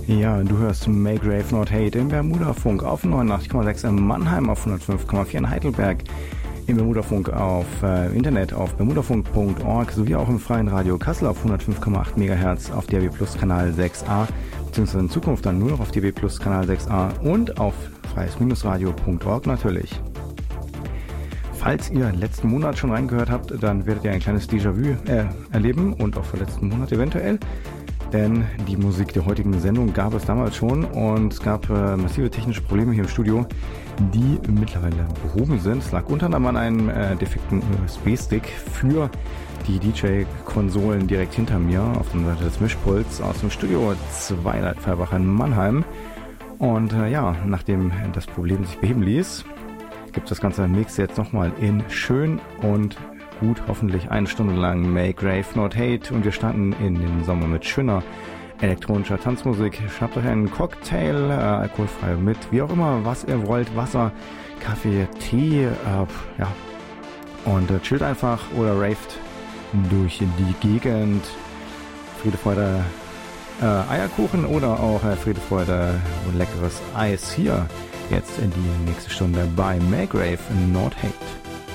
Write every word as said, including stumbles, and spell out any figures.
Ja, du hörst Make Rave Not Hate im Bermuda-Funk auf neunundachtzig Komma sechs in Mannheim, auf hundertfünf Komma vier in Heidelberg, im Bermuda-Funk auf äh, Internet auf bermudafunk punkt org sowie auch im freien Radio Kassel auf hundertfünf Komma acht Megahertz auf D A B Plus Kanal sechs a, beziehungsweise in Zukunft dann nur noch auf D A B Plus Kanal sechs a und auf freies-radio punkt org natürlich. Falls ihr letzten Monat schon reingehört habt, dann werdet ihr ein kleines Déjà-vu äh, erleben und auch für letzten Monat eventuell. Denn die Musik der heutigen Sendung gab es damals schon und es gab äh, massive technische Probleme hier im Studio, die mittlerweile behoben sind. Es lag unter anderem an einem äh, defekten U S B-Stick für die D J-Konsolen direkt hinter mir auf der Seite des Mischpults aus dem Studio zwei Leitfeuerbach in Mannheim. Und äh, ja, nachdem das Problem sich beheben ließ, gibt es das ganze Mix jetzt nochmal in schön und gut, hoffentlich eine Stunde lang Make Rave Not Hate, und wir starten in den Sommer mit schöner elektronischer Tanzmusik. Schnappt euch einen Cocktail, äh, alkoholfrei mit, wie auch immer, was ihr wollt, Wasser, Kaffee, Tee, äh, ja, und äh, chillt einfach oder raved durch die Gegend. Friede, Freude, äh, Eierkuchen oder auch äh, Friede, Freude und leckeres Eis hier jetzt in die nächste Stunde bei Make Rave Not Hate.